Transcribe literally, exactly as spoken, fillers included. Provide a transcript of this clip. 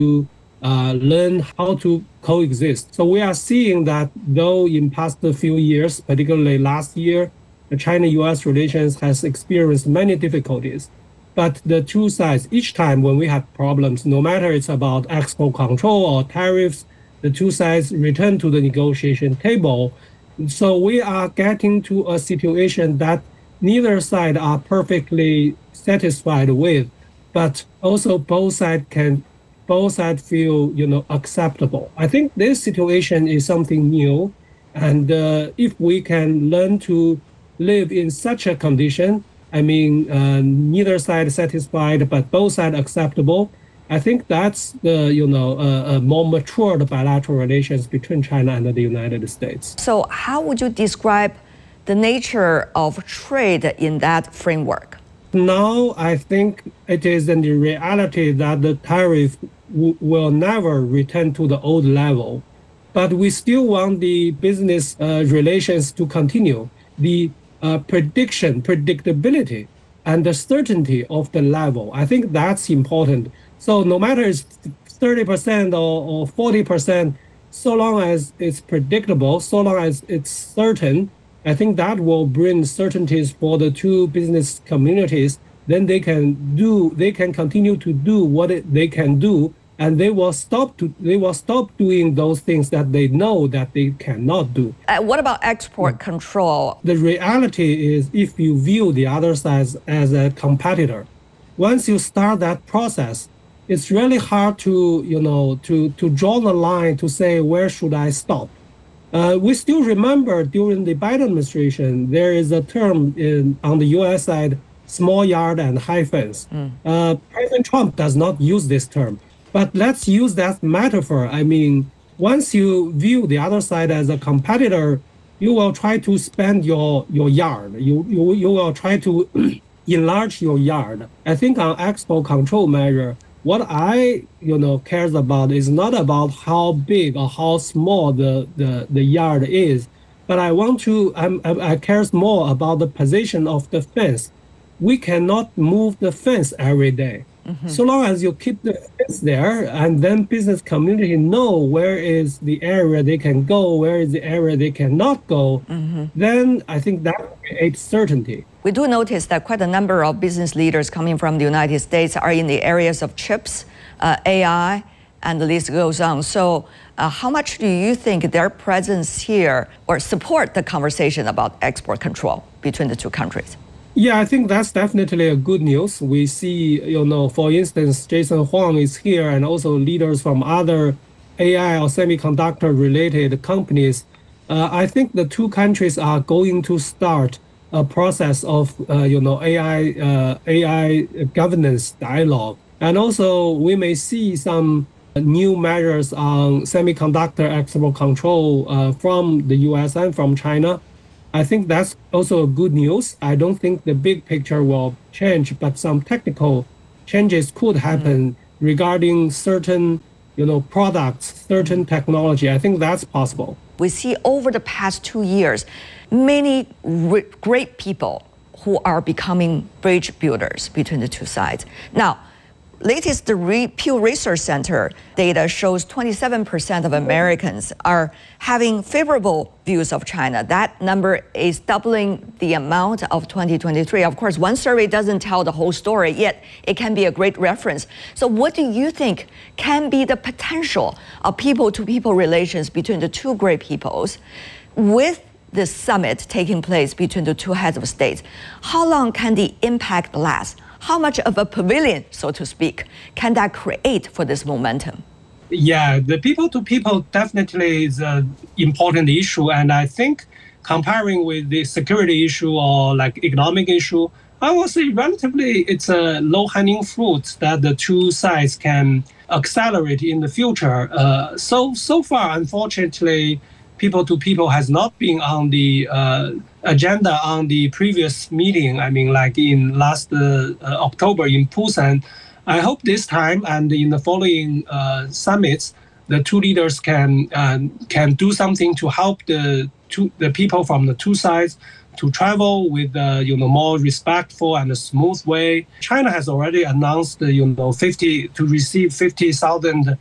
to uh, learn how to coexist. So we are seeing that though in past few years, particularly last year, the China-U S relations has experienced many difficulties. But the two sides, each time when we have problems, no matter it's about export control or tariffs, the two sides return to the negotiation table. So we are getting to a situation that neither side are perfectly satisfied with, but also both sides can both sides feel, you know, acceptable. I think this situation is something new, and uh, if we can learn to live in such a condition, I mean, uh, neither side satisfied, but both sides acceptable, I think that's the, you know, uh, uh, more matured bilateral relations between China and the United States. So how would you describe the nature of trade in that framework? Now, I think it is in the reality that the tariff w- will never return to the old level, but we still want the business uh, relations to continue. The uh, prediction, predictability, and the certainty of the level, I think that's important. So no matter it's thirty percent or, or forty percent, so long as it's predictable, so long as it's certain, I think that will bring certainties for the two business communities. Then they can do, they can continue to do what it, they can do, and they will stop to, they will stop doing those things that they know that they cannot do. Uh, what about export control? The reality is, if you view the other side as a competitor, once you start that process, it's really hard to, you know, to to draw the line to say where should I stop. Uh, we still remember during the Biden administration, there is a term in, on the U S side, small yard and high fence. Mm. Uh, President Trump does not use this term, but let's use that metaphor. I mean, once you view the other side as a competitor, you will try to spend your, your yard. You, you, you will try to enlarge your yard. I think on export control measure, what I, you know, cares about is not about how big or how small the, the, the yard is, but I want to, I'm, I, I cares more about the position of the fence. We cannot move the fence every day. Mm-hmm. So long as you keep the fence there, and then business community know where is the area they can go, where is the area they cannot go, mm-hmm. then I think that creates certainty. We do notice that quite a number of business leaders coming from the United States are in the areas of chips, uh, A I, and the list goes on. So uh, how much do you think their presence here or support the conversation about export control between the two countries? Yeah, I think that's definitely a good news. We see, you know, for instance, Jason Huang is here, and also leaders from other A I or semiconductor related companies. Uh, I think the two countries are going to start a process of, uh, you know, A I, uh, A I governance dialogue. And also we may see some new measures on semiconductor export control uh, from the U S and from China. I think that's also good news. I don't think the big picture will change, but some technical changes could happen mm-hmm. regarding certain, you know, products, certain technology. I think that's possible. We see over the past two years, many re- great people who are becoming bridge builders between the two sides. Now, latest the Re- Pew Research Center data shows twenty-seven percent of Americans are having favorable views of China. That number is doubling the amount of twenty twenty-three. Of course, one survey doesn't tell the whole story, yet it can be a great reference. So what do you think can be the potential of people-to-people relations between the two great peoples with this summit taking place between the two heads of states? How long can the impact last? How much of a pavilion, so to speak, can that create for this momentum? Yeah, the people-to-people definitely is an important issue. And I think comparing with the security issue or like economic issue, I would say relatively it's a low-hanging fruit that the two sides can accelerate in the future. Uh, so, so far, unfortunately, people-to-people has not been on the uh, agenda on the previous meeting. I mean, like in last uh, uh, October in Busan. I hope this time and in the following uh, summits, the two leaders can uh, can do something to help the two the people from the two sides to travel with uh, you know more respectful and a smooth way. China has already announced uh, you know fifty to receive fifty thousand